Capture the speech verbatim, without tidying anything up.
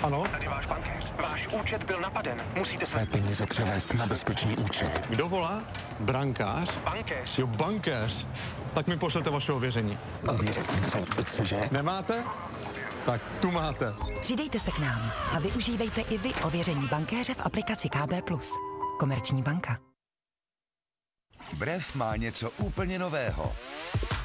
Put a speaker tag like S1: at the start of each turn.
S1: Ano?
S2: Tady váš bankéř. Váš účet byl napaden. Musíte
S3: Své
S2: se...
S3: peníze převést na bezpečný účet.
S1: Kdo volá? Brankář?
S2: Bankéř.
S1: Jo, bankéř. Tak mi pošlete vaše ověření.
S3: Ověřit info, cože?
S1: Nemáte? Tak tu máte.
S4: Přidejte se k nám a využívejte i vy ověření bankéře v aplikaci K B plus. Komerční banka.
S5: Brev má něco úplně nového.